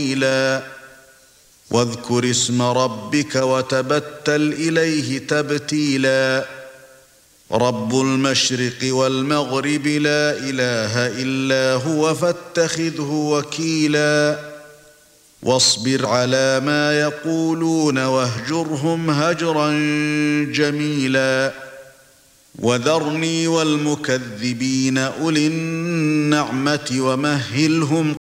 واذكر اسم ربك وتبتل إليه تبتيلا رب المشرق والمغرب لا إله إلا هو فاتخذه وكيلا واصبر على ما يقولون واهجرهم هجرا جميلا وذرني والمكذبين أولي النعمة ومهلهم